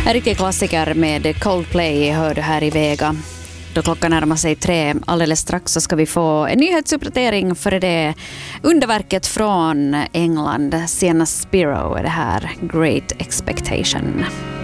En riktig klassiker med Coldplay hör du här i Vega. Då klockan närmar sig 3 alldeles strax så ska vi få en nyhetsuppdatering för det underverket från England. Sienna Spiro är det här, Great Expectation.